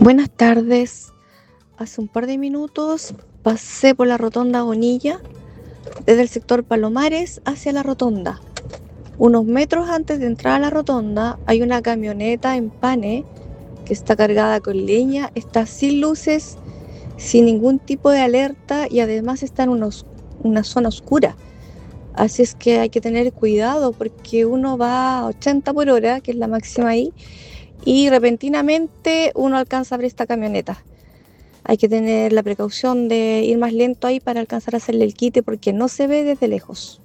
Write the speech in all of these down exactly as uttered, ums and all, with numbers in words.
Buenas tardes. Hace un par de minutos pasé por la rotonda Bonilla, desde el sector Palomares hacia la rotonda. Unos metros antes de entrar a la rotonda hay una camioneta en pane que está cargada con leña, está sin luces, sin ningún tipo de alerta y además está en unos, una zona oscura. Así es que hay que tener cuidado porque uno va a ochenta por hora, que es la máxima ahí, y repentinamente uno alcanza a ver esta camioneta. Hay que tener la precaución de ir más lento ahí para alcanzar a hacerle el quite porque no se ve desde lejos.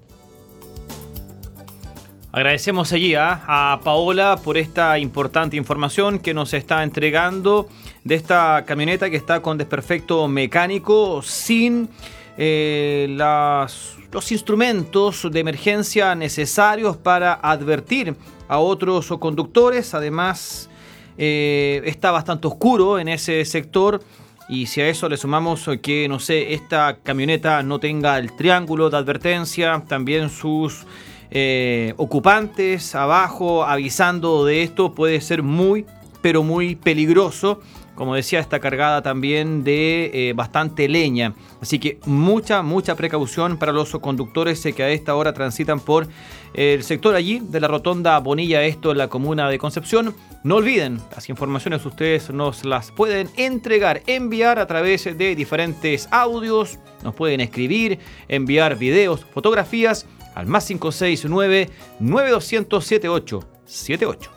Agradecemos allí ¿eh? a Paola por esta importante información que nos está entregando de esta camioneta que está con desperfecto mecánico, sin eh, las, los instrumentos de emergencia necesarios para advertir a otros conductores. Además, eh, está bastante oscuro en ese sector. Y si a eso le sumamos que, no sé, esta camioneta no tenga el triángulo de advertencia, también sus eh, ocupantes abajo avisando de esto, puede ser muy, pero muy peligroso. Como decía, está cargada también de eh, bastante leña. Así que mucha, mucha precaución para los conductores que a esta hora transitan por el sector allí de la rotonda Bonilla, esto en la comuna de Concepción. No olviden, las informaciones ustedes nos las pueden entregar, enviar a través de diferentes audios. Nos pueden escribir, enviar videos, fotografías al más cinco seis nueve, nueve dos cero cero, siete ocho siete ocho.